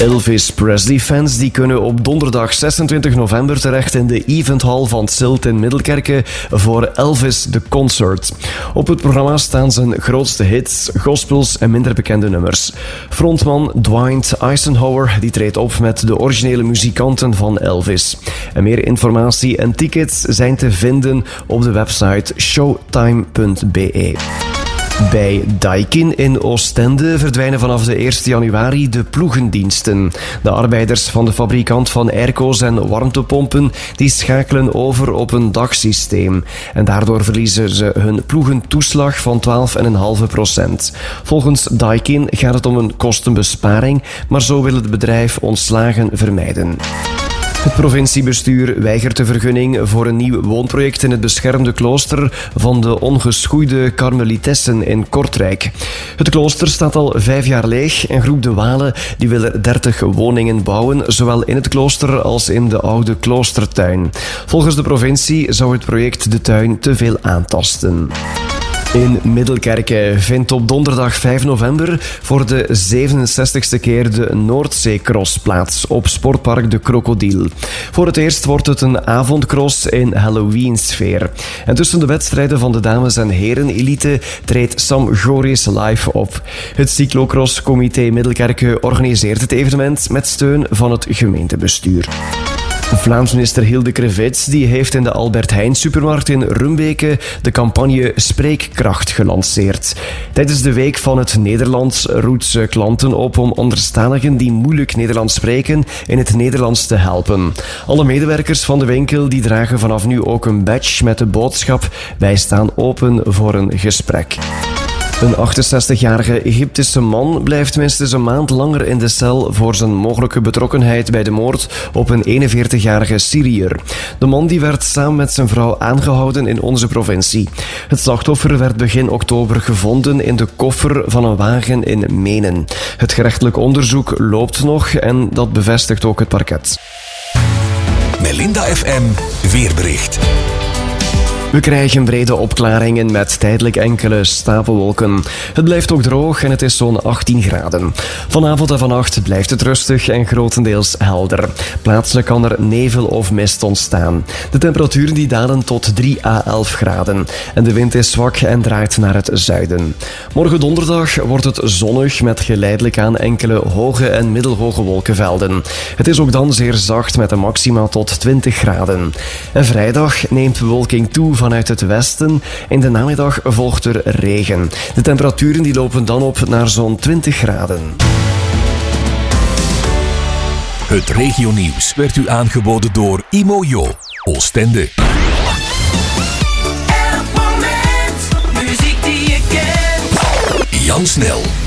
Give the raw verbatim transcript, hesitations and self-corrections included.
Elvis Presley-fans die kunnen op donderdag zesentwintig november terecht in de eventhal van Zilt in Middelkerke voor Elvis The Concert. Op het programma staan zijn grootste hits, gospels en minder bekende nummers. Frontman Dwight Eisenhower die treedt op met de originele muzikanten van Elvis. En meer informatie en tickets zijn te vinden op de website showtime punt b e. Bij Daikin in Oostende verdwijnen vanaf de eerste januari de ploegendiensten. De arbeiders van de fabrikant van airco's en warmtepompen die schakelen over op een dagsysteem. En daardoor verliezen ze hun ploegentoeslag van twaalf komma vijf procent. Volgens Daikin gaat het om een kostenbesparing, maar zo wil het bedrijf ontslagen vermijden. Het provinciebestuur weigert de vergunning voor een nieuw woonproject in het beschermde klooster van de ongeschoeide Karmelitessen in Kortrijk. Het klooster staat al vijf jaar leeg en groep De Walen die wil er dertig woningen bouwen, zowel in het klooster als in de oude kloostertuin. Volgens de provincie zou het project de tuin te veel aantasten. In Middelkerke vindt op donderdag vijf november voor de zevenenzestigste keer de Noordzeecross plaats op sportpark De Krokodil. Voor het eerst wordt het een avondcross in Halloween-sfeer. En tussen de wedstrijden van de dames- en heren-elite treedt Sam Goris live op. Het Cyclocross-comité Middelkerke organiseert het evenement met steun van het gemeentebestuur. Vlaams minister Hilde Krevits die heeft in de Albert Heijn supermarkt in Rumbeke de campagne Spreekkracht gelanceerd. Tijdens de week van het Nederlands roept ze klanten op om anderstaligen die moeilijk Nederlands spreken in het Nederlands te helpen. Alle medewerkers van de winkel die dragen vanaf nu ook een badge met de boodschap: wij staan open voor een gesprek. Een achtenzestigjarige Egyptische man blijft minstens een maand langer in de cel voor zijn mogelijke betrokkenheid bij de moord op een eenenveertigjarige Syriër. De man die werd samen met zijn vrouw aangehouden in onze provincie. Het slachtoffer werd begin oktober gevonden in de koffer van een wagen in Menen. Het gerechtelijk onderzoek loopt nog en dat bevestigt ook het parket. Melinda F M Weerbericht. We krijgen brede opklaringen met tijdelijk enkele stapelwolken. Het blijft ook droog en het is zo'n achttien graden. Vanavond en vannacht blijft het rustig en grotendeels helder. Plaatselijk kan er nevel of mist ontstaan. De temperaturen die dalen tot drie à elf graden. En de wind is zwak en draait naar het zuiden. Morgen donderdag wordt het zonnig met geleidelijk aan enkele hoge en middelhoge wolkenvelden. Het is ook dan zeer zacht met een maxima tot twintig graden. En vrijdag neemt bewolking toe vanuit het westen. In de namiddag volgt er regen. De temperaturen die lopen dan op naar zo'n twintig graden. Het regionieuws werd u aangeboden door Imojo, Oostende. Elk moment, muziek die je kent. Jan Snel.